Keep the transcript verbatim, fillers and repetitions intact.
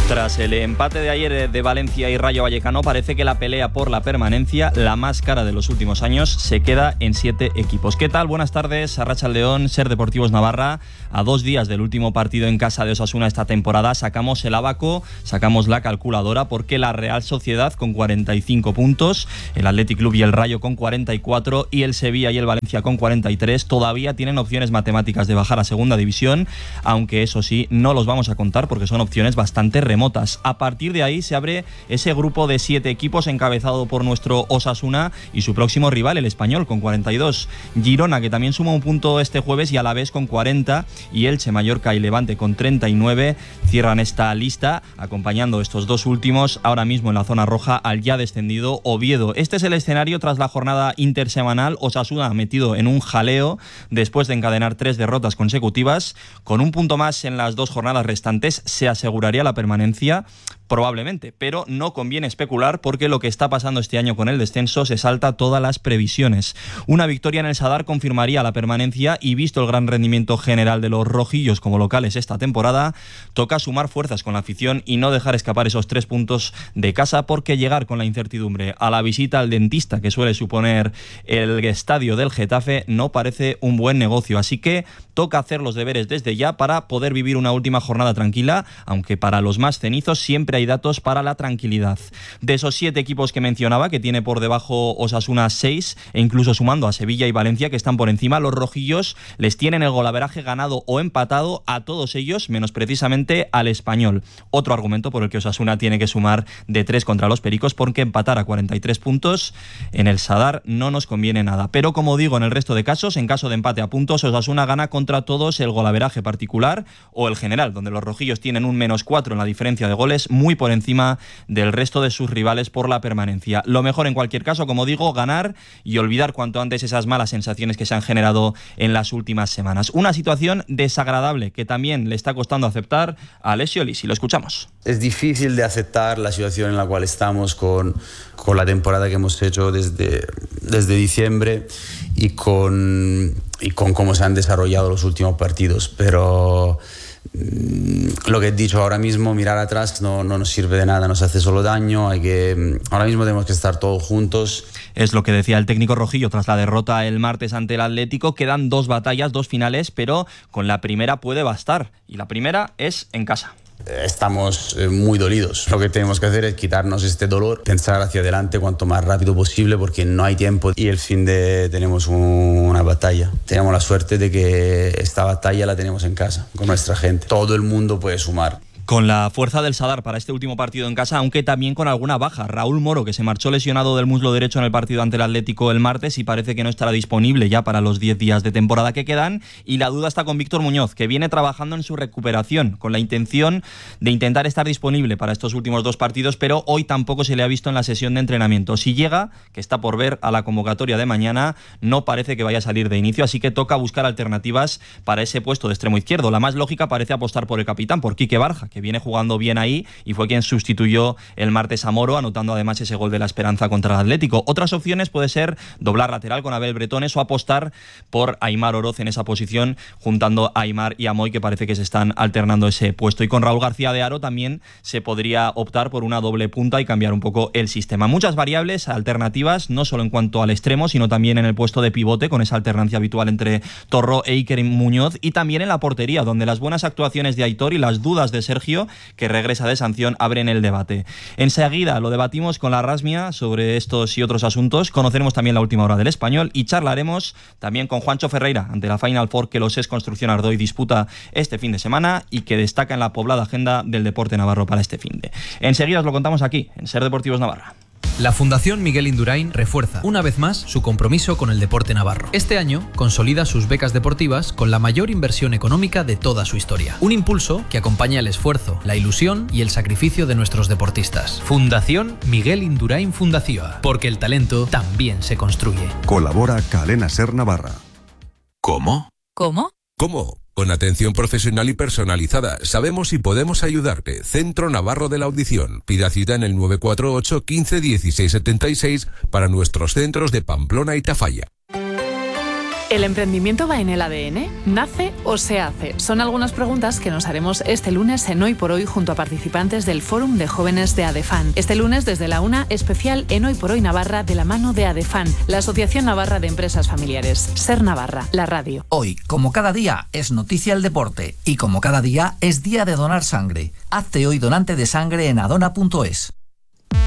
Tras el empate de ayer de Valencia y Rayo Vallecano, parece que la pelea por la permanencia, la más cara de los últimos años, se queda en siete equipos. ¿Qué tal? Buenas tardes, Arratsaldeon, Ser Deportivos Navarra. A dos días del último partido en casa de Osasuna esta temporada, sacamos el abaco, sacamos la calculadora, porque la Real Sociedad con cuarenta y cinco puntos, el Athletic Club y el Rayo con cuarenta y cuatro y el Sevilla y el Valencia con cuarenta y tres todavía tienen opciones matemáticas de bajar a segunda división, aunque eso sí, no los vamos a contar porque son opciones bastante remotas. A partir de ahí se abre ese grupo de siete equipos encabezado por nuestro Osasuna y su próximo rival, el Español, con cuarenta y dos. Girona, que también suma un punto este jueves, y Alavés con cuarenta, y Elche, Mallorca y Levante con treinta y nueve cierran esta lista, acompañando estos dos últimos ahora mismo en la zona roja al ya descendido Oviedo. Este es el escenario tras la jornada intersemanal. Osasuna metido en un jaleo después de encadenar tres derrotas consecutivas. Con un punto más en las dos jornadas restantes se aseguraría la permanencia, probablemente, pero no conviene especular porque lo que está pasando este año con el descenso se salta todas las previsiones. Una victoria en el Sadar confirmaría la permanencia y, visto el gran rendimiento general de los rojillos como locales esta temporada, toca sumar fuerzas con la afición y no dejar escapar esos tres puntos de casa, porque llegar con la incertidumbre a la visita al dentista que suele suponer el estadio del Getafe no parece un buen negocio, así que toca hacer los deberes desde ya para poder vivir una última jornada tranquila, aunque para los más cenizos siempre hay datos para la tranquilidad. De esos siete equipos que mencionaba, que tiene por debajo Osasuna seis, e incluso sumando a Sevilla y Valencia, que están por encima, los rojillos les tienen el golaveraje ganado o empatado a todos ellos, menos precisamente al Español. Otro argumento por el que Osasuna tiene que sumar de tres contra los Pericos, porque empatar a cuarenta y tres puntos en el Sadar no nos conviene nada. Pero como digo, en el resto de casos, en caso de empate a puntos, Osasuna gana contra todos el golaveraje particular o el general, donde los rojillos tienen un menos cuatro en la diferencia de goles, muy por encima del resto de sus rivales por la permanencia. Lo mejor en cualquier caso, como digo, ganar y olvidar cuanto antes esas malas sensaciones que se han generado en las últimas semanas. Una situación desagradable que también le está costando aceptar a Alessio Lisi. Lo escuchamos. Es difícil de aceptar la situación en la cual estamos con, con la temporada que hemos hecho desde, desde diciembre y con, y con cómo se han desarrollado los últimos partidos, pero lo que he dicho ahora mismo, mirar atrás no, no nos sirve de nada, nos hace solo daño. Hay que, ahora mismo tenemos que estar todos juntos. Es lo que decía el técnico rojillo tras la derrota el martes ante el Atlético. Quedan dos batallas, dos finales, pero con la primera puede bastar, y la primera es en casa. Estamos muy dolidos. Lo que tenemos que hacer es quitarnos este dolor, pensar hacia adelante cuanto más rápido posible, porque no hay tiempo y el fin de tenemos un, una batalla. Tenemos la suerte de que esta batalla la tenemos en casa, con nuestra gente. Todo el mundo puede sumar. Con la fuerza del Sadar para este último partido en casa, aunque también con alguna baja. Raúl Moro, que se marchó lesionado del muslo derecho en el partido ante el Atlético el martes y parece que no estará disponible ya para los diez días de temporada que quedan. Y la duda está con Víctor Muñoz, que viene trabajando en su recuperación con la intención de intentar estar disponible para estos últimos dos partidos, pero hoy tampoco se le ha visto en la sesión de entrenamiento. Si llega, que está por ver, a la convocatoria de mañana, no parece que vaya a salir de inicio, así que toca buscar alternativas para ese puesto de extremo izquierdo. La más lógica parece apostar por el capitán, por Quique Barja, que viene jugando bien ahí y fue quien sustituyó el martes a Moro, anotando además ese gol de la esperanza contra el Atlético. Otras opciones puede ser doblar lateral con Abel Bretones o apostar por Aimar Oroz en esa posición, juntando a Aimar y a Moy, que parece que se están alternando ese puesto. Y con Raúl García de Haro también se podría optar por una doble punta y cambiar un poco el sistema. Muchas variables, alternativas, no solo en cuanto al extremo, sino también en el puesto de pivote, con esa alternancia habitual entre Torró e Iker Muñoz, y también en la portería, donde las buenas actuaciones de Aitor y las dudas de Sergio, que regresa de sanción, abren el debate. Enseguida lo debatimos con la Rasmia sobre estos y otros asuntos. Conoceremos también la última hora del Español y charlaremos también con Juancho Ferreira ante la Final Four que los ES Construcción Ardoy disputa este fin de semana y que destaca en la poblada agenda del deporte navarro para este fin de. Enseguida os lo contamos aquí, en Ser Deportivos Navarra. La Fundación Miguel Indurain refuerza, una vez más, su compromiso con el deporte navarro. Este año consolida sus becas deportivas con la mayor inversión económica de toda su historia. Un impulso que acompaña el esfuerzo, la ilusión y el sacrificio de nuestros deportistas. Fundación Miguel Indurain Fundacioa, porque el talento también se construye. Colabora Cadena Ser Navarra. ¿Cómo? ¿Cómo? ¿Cómo? Con atención profesional y personalizada. Sabemos y podemos ayudarte. Centro Navarro de la Audición. Pida cita en el nueve cuatro ocho, quince, dieciséis setenta y seis para nuestros centros de Pamplona y Tafalla. ¿El emprendimiento va en el A D N? ¿Nace o se hace? Son algunas preguntas que nos haremos este lunes en Hoy por Hoy junto a participantes del Fórum de Jóvenes de ADEFAN. Este lunes desde la una, especial en Hoy por Hoy Navarra de la mano de ADEFAN, la Asociación Navarra de Empresas Familiares. Ser Navarra, la radio. Hoy, como cada día, es noticia el deporte y como cada día es día de donar sangre. Hazte hoy donante de sangre en adona punto es.